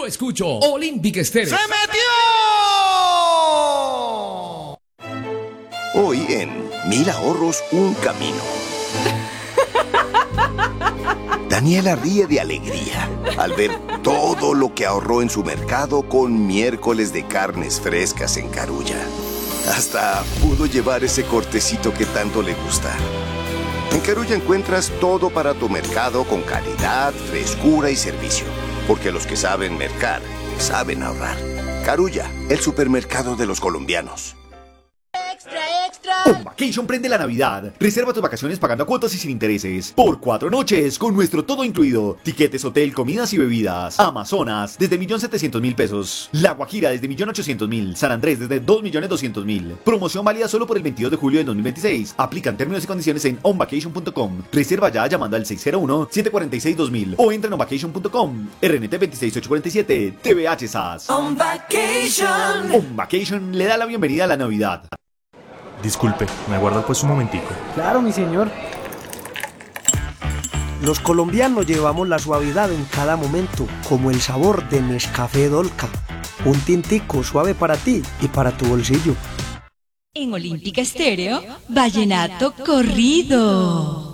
escucho Olympic Stereo. ¡Se metió! Hoy en 1000 ahorros, un camino. Daniela ríe de alegría al ver todo lo que ahorró en su mercado con miércoles de carnes frescas en Carulla. Hasta pudo llevar ese cortecito que tanto le gusta. En Carulla encuentras todo para tu mercado con calidad, frescura y servicio. Porque los que saben mercar, saben ahorrar. Carulla, el supermercado de los colombianos. On Vacation prende la Navidad. Reserva tus vacaciones pagando a cuotas y sin intereses. Por 4 noches, con nuestro todo incluido. Tiquetes, hotel, comidas y bebidas. Amazonas, desde 1.700.000 pesos. La Guajira, desde 1.800.000. San Andrés, desde 2.200.000. Promoción válida solo por el 22 de julio de 2026. Aplican términos y condiciones en onvacation.com. Reserva ya llamando al 601-746-2000 o entra en onvacation.com. RNT 26847. TVH SAS. On Vacation. On Vacation le da la bienvenida a la Navidad. Disculpe, ¿me aguarda pues un momentico? Claro, mi señor. Los colombianos llevamos la suavidad en cada momento, como el sabor de Nescafé Dolca. Un tintico suave para ti y para tu bolsillo. En Olímpica Estéreo, Vallenato Corrido.